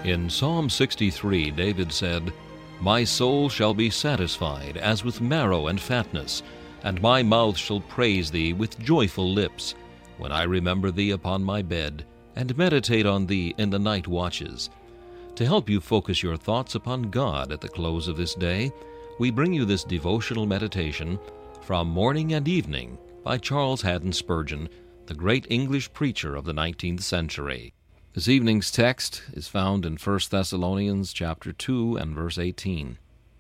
In Psalm 63, David said, "My soul shall be satisfied as with marrow and fatness, and my mouth shall praise thee with joyful lips, when I remember thee upon my bed, and meditate on thee in the night watches." To help you focus your thoughts upon God at the close of this day, we bring you this devotional meditation from Morning and Evening by Charles Haddon Spurgeon, the great English preacher of the 19th century. This evening's text is found in 1 Thessalonians chapter 2 and verse 18.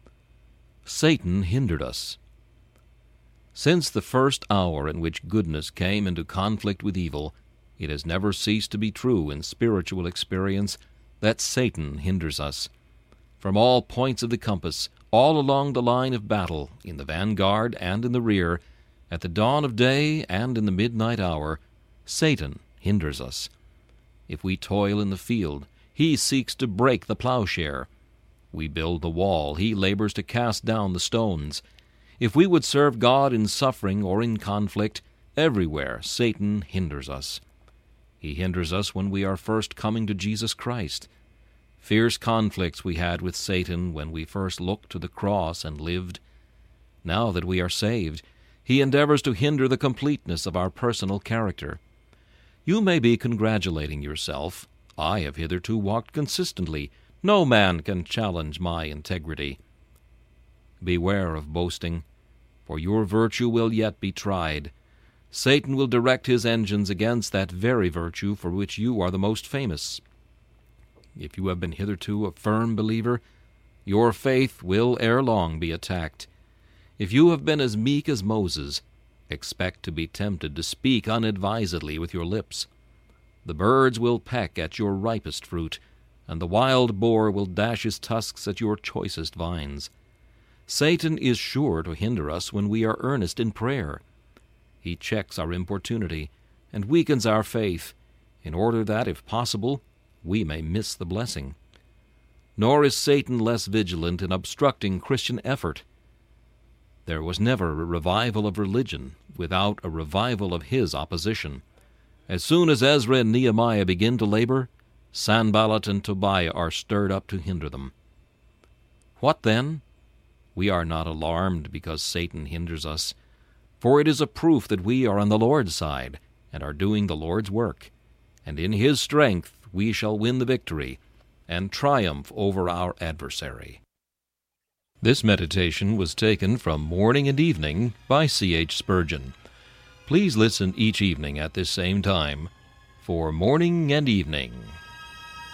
Satan hindered us. Since the first hour in which goodness came into conflict with evil, it has never ceased to be true in spiritual experience that Satan hinders us. From all points of the compass, all along the line of battle, in the vanguard and in the rear, at the dawn of day and in the midnight hour, Satan hinders us. If we toil in the field, he seeks to break the plowshare. We build the wall, he labors to cast down the stones. If we would serve God in suffering or in conflict, everywhere Satan hinders us. He hinders us when we are first coming to Jesus Christ. Fierce conflicts we had with Satan when we first looked to the cross and lived. Now that we are saved, he endeavors to hinder the completeness of our personal character. You may be congratulating yourself. I have hitherto walked consistently. No man can challenge my integrity. Beware of boasting, for your virtue will yet be tried. Satan will direct his engines against that very virtue for which you are the most famous. If you have been hitherto a firm believer, your faith will ere long be attacked. If you have been as meek as Moses, expect to be tempted to speak unadvisedly with your lips. The birds will peck at your ripest fruit, and the wild boar will dash his tusks at your choicest vines. Satan is sure to hinder us when we are earnest in prayer. He checks our importunity and weakens our faith, in order that, if possible, we may miss the blessing. Nor is Satan less vigilant in obstructing Christian effort. There was never a revival of religion without a revival of his opposition. As soon as Ezra and Nehemiah begin to labor, Sanballat and Tobiah are stirred up to hinder them. What then? We are not alarmed because Satan hinders us, for it is a proof that we are on the Lord's side and are doing the Lord's work, and in his strength we shall win the victory and triumph over our adversary. This meditation was taken from Morning and Evening by C.H. Spurgeon. Please listen each evening at this same time for Morning and Evening.